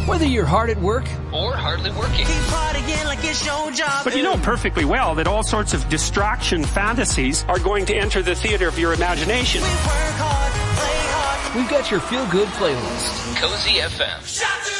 Whether you're hard at work or hardly working. Keep partying like it's your job. But you know perfectly well that all sorts of distraction fantasies are going to enter the theater of your imagination. We work hard, play hard. we've got your feel-good playlist. Cozy FM.